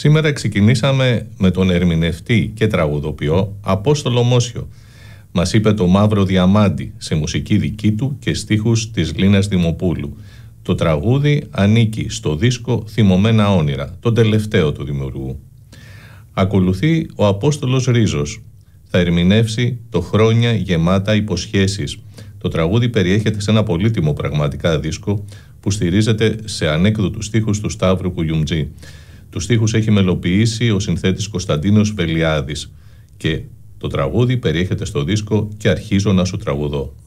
Σήμερα ξεκινήσαμε με τον ερμηνευτή και τραγουδοποιό Απόστολο Μόσιο. Μας είπε το Μαύρο Διαμάντι σε μουσική δική του και στίχους της Λίνας Δημοπούλου. Το τραγούδι ανήκει στο δίσκο Θυμωμένα Όνειρα, τον τελευταίο του δημιουργού. Ακολουθεί ο Απόστολος Ρίζος. Θα ερμηνεύσει το Χρόνια γεμάτα υποσχέσεις. Το τραγούδι περιέχεται σε ένα πολύτιμο πραγματικά δίσκο που στηρίζεται σε ανέκδοτους στίχους του Σταύρου Κουγιουμτζή. Τους στίχους έχει μελοποιήσει ο συνθέτης Κωνσταντίνος Βελιάδης και το τραγούδι περιέχεται στο δίσκο «Και αρχίζω να σου τραγουδώ».